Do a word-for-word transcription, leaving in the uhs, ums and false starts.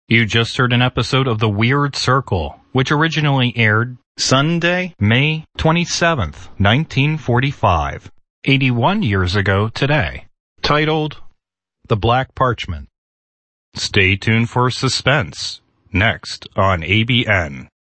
You just heard an episode of The Weird Circle, which originally aired Sunday, May twenty-seventh, nineteen forty-five, eighty-one years ago today, titled The Black Parchment. Stay tuned for suspense, next on A B N.